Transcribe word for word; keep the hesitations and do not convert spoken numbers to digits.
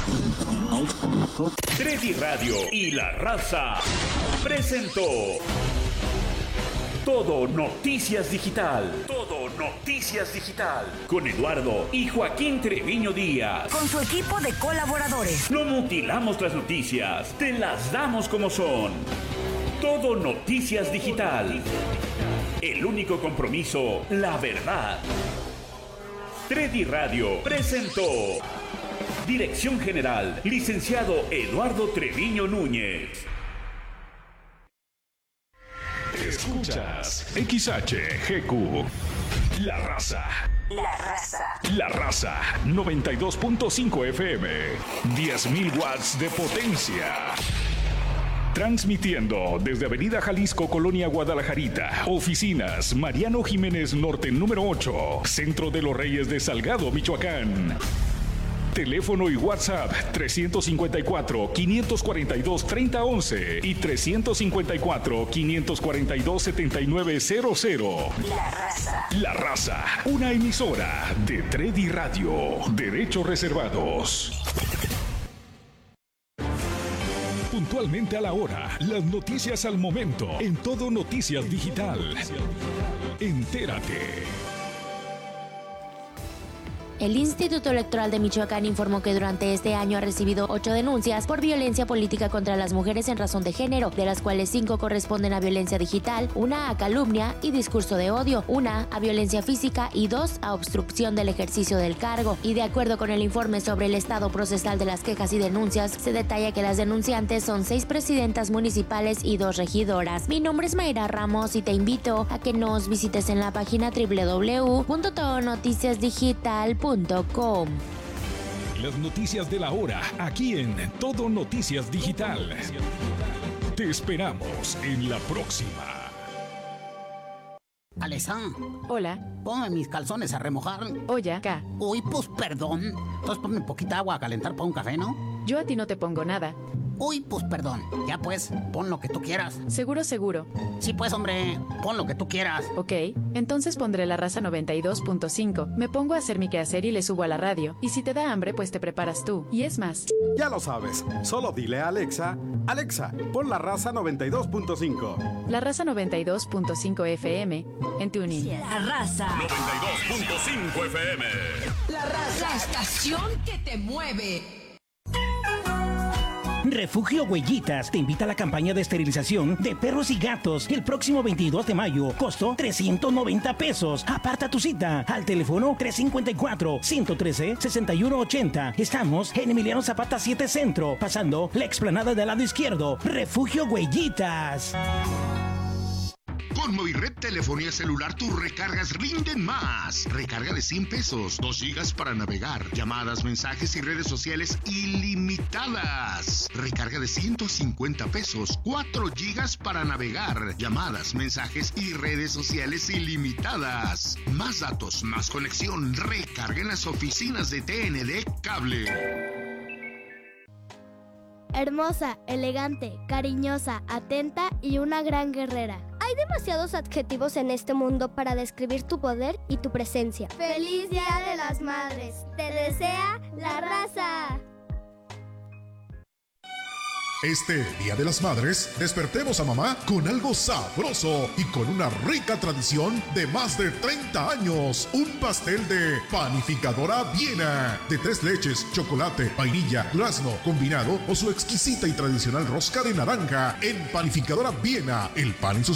Treddy Radio y La Raza presentó Todo Noticias Digital. Todo Noticias Digital. Con Eduardo y Joaquín Treviño Díaz. Con su equipo de colaboradores. No mutilamos las noticias, te las damos como son. Todo Noticias Digital. El único compromiso, la verdad. Treddy Radio presentó. Dirección General, licenciado Eduardo Treviño Núñez. Escuchas X H G Q. La Raza. La Raza. La Raza noventa y dos punto cinco F M. diez mil watts de potencia. Transmitiendo desde Avenida Jalisco, Colonia Guadalajarita. Oficinas Mariano Jiménez Norte número ocho. Centro de los Reyes de Salgado, Michoacán. Teléfono y WhatsApp trescientos cincuenta y cuatro, quinientos cuarenta y dos, treinta once y trescientos cincuenta y cuatro, quinientos cuarenta y dos, setenta y nueve cero cero. La Raza. La Raza, una emisora de Treddy Radio. Derechos reservados. Puntualmente a la hora, las noticias al momento, en Todo Noticias Digital. Entérate. El Instituto Electoral de Michoacán informó que durante este año ha recibido ocho denuncias por violencia política contra las mujeres en razón de género, de las cuales cinco corresponden a violencia digital, una a calumnia y discurso de odio, una a violencia física y dos a obstrucción del ejercicio del cargo. Y de acuerdo con el informe sobre el estado procesal de las quejas y denuncias, se detalla que las denunciantes son seis presidentas municipales y dos regidoras. Mi nombre es Mayra Ramos y te invito a que nos visites en la página doble u doble u doble u punto todo noticias digital punto com. Las noticias de la hora, aquí en Todo Noticias Digital. Te esperamos en la próxima. Alesa. Hola. Ponme mis calzones a remojar. Oye, acá. Uy, pues perdón. Entonces ponme poquita agua a calentar para un café, ¿no? Yo a ti no te pongo nada. Uy, pues perdón. Ya pues, pon lo que tú quieras. Seguro, seguro. Sí, pues, hombre, pon lo que tú quieras. Ok, entonces pondré La Raza noventa y dos punto cinco. Me pongo a hacer mi quehacer y le subo a la radio. Y si te da hambre, pues te preparas tú. Y es más. Ya lo sabes. Solo dile a Alexa, Alexa, pon La Raza noventa y dos punto cinco. La Raza noventa y dos punto cinco F M en TuneIn. La Raza. noventa y dos punto cinco F M. La Raza. La estación que te mueve. Refugio Huellitas te invita a la campaña de esterilización de perros y gatos el próximo veintidós de mayo. Costo trescientos noventa pesos. Aparta tu cita al teléfono tres cinco cuatro, uno uno tres, seis uno ocho cero. Estamos en Emiliano Zapata siete Centro, pasando la explanada del lado izquierdo. Refugio Huellitas. Con Movirred Telefonía Celular tus recargas rinden más. Recarga de cien pesos, dos gigas para navegar, llamadas, mensajes y redes sociales ilimitadas. Recarga de ciento cincuenta pesos, cuatro gigas para navegar, llamadas, mensajes y redes sociales ilimitadas. Más datos, más conexión. Recarga en las oficinas de T N D Cable. Hermosa, elegante, cariñosa, atenta y una gran guerrera. Hay demasiados adjetivos en este mundo para describir tu poder y tu presencia. ¡Feliz Día de las Madres! ¡Te desea La Raza! Este Día de las Madres, despertemos a mamá con algo sabroso y con una rica tradición de más de treinta años. Un pastel de Panificadora Viena, de tres leches, chocolate, vainilla, durazno, combinado o su exquisita y tradicional rosca de naranja. En Panificadora Viena, el pan en sus